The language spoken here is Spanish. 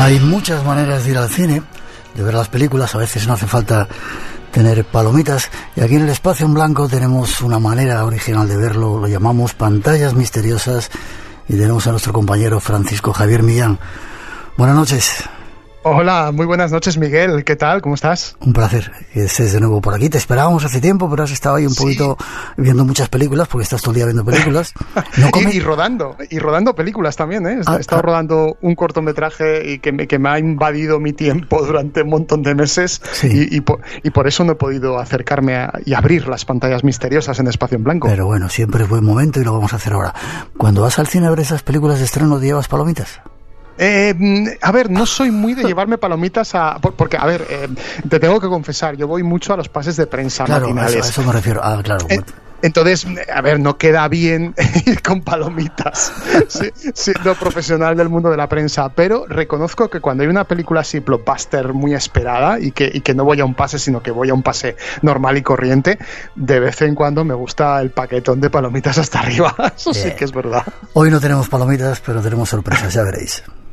Hay muchas maneras de ir al cine, de ver las películas. A veces no hace falta tener palomitas, y aquí en el Espacio en Blanco tenemos una manera original de verlo, lo llamamos pantallas misteriosas, y tenemos a nuestro compañero Francisco Javier Millán. Buenas noches. Hola, muy buenas noches, Miguel. ¿Qué tal? ¿Cómo estás? Un placer que estés de nuevo por aquí. Te esperábamos hace tiempo, pero has estado ahí un poquito viendo muchas películas, porque estás todo el día viendo películas. ¿No y rodando películas también, ¿eh? He estado rodando un cortometraje y que me ha invadido mi tiempo durante un montón de meses, y por eso no he podido acercarme y abrir las pantallas misteriosas en Espacio en Blanco. Pero bueno, siempre es buen momento y lo vamos a hacer ahora. Cuando vas al cine a ver esas películas de estreno, ¿te llevas palomitas? A ver, no soy muy de llevarme palomitas porque, a ver, te tengo que confesar, yo voy mucho a los pases de prensa matinales. A eso me refiero. Claro. Entonces, a ver, no queda bien ir con palomitas siendo profesional del mundo de la prensa, pero reconozco que cuando hay una película así blockbuster muy esperada y que no voy a un pase, sino que voy a un pase normal y corriente, de vez en cuando me gusta el paquetón de palomitas hasta arriba. Eso sí que es verdad. Hoy no tenemos palomitas, pero tenemos sorpresas, ya veréis.